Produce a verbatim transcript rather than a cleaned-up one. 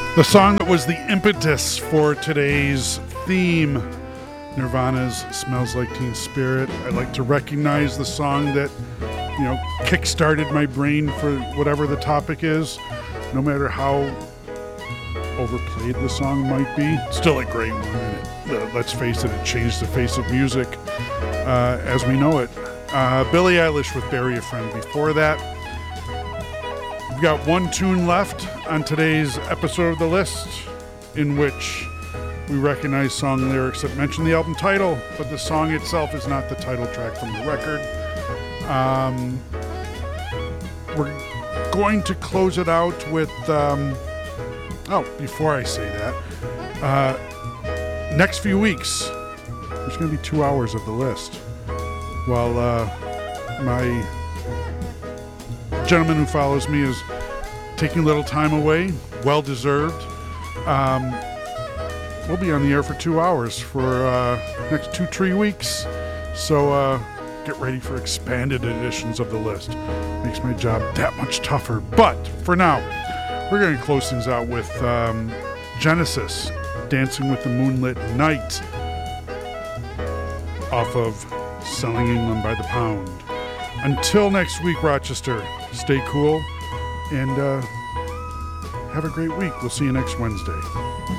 The song that was the impetus for today's theme, Nirvana's Smells Like Teen Spirit. I'd like to recognize the song that, you know, kick-started my brain for whatever the topic is, no matter how overplayed the song might be. Still a great one. And it, uh, let's face it, it changed the face of music uh, as we know it. Uh, Billie Eilish with Bury a Friend. Before that, we've got one tune left on today's episode of the list in which we recognize song lyrics that mention the album title, but the song itself is not the title track from the record. Um, we're going to close it out with, um, oh, before I say that, uh, next few weeks, there's going to be two hours of the list. While uh, my gentleman who follows me is taking a little time away, well deserved. Um, we'll be on the air for two hours for uh, next two, three weeks. So uh, get ready for expanded editions of the list. Makes my job that much tougher. But for now, we're going to close things out with um, Genesis, Dancing with the Moonlit Night, off of Selling England by the Pound. Until next week, Rochester, stay cool and uh, have a great week. We'll see you next Wednesday.